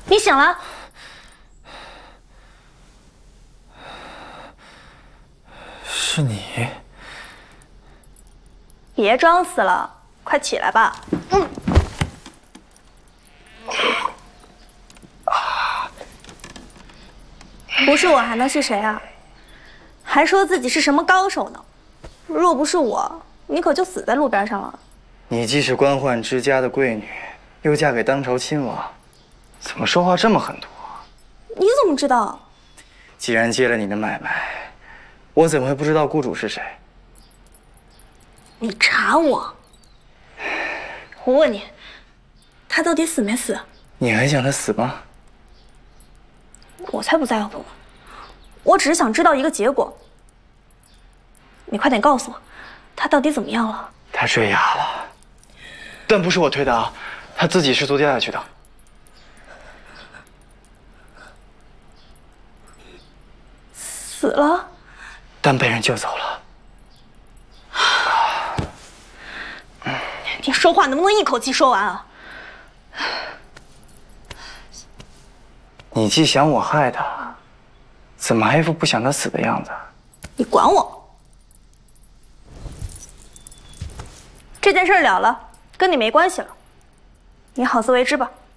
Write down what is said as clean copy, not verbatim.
你醒了？ 是你？ 别装死了，快起来吧。不是我还能是谁啊？还说自己是什么高手呢？若不是我，你可就死在路边上了。 你既是官宦之家的贵女，又嫁给当朝亲王，怎么说话这么狠毒啊？ 你怎么知道？ 既然接了你的买卖，我怎么会不知道雇主是谁？ 你查我？我问你，他到底死没死？ 你很想他死吗？ 我才不在乎呢，我只是想知道一个结果。你快点告诉我，他到底怎么样了？ 他坠崖了，但不是我推的啊，他自己失足掉下去的。 死了？ 但被人救走了。 你说话能不能一口气说完啊？ 你既想我害他，怎么还一副不想他死的样子？ 你管我！这件事了了，跟你没关系了，你好自为之吧。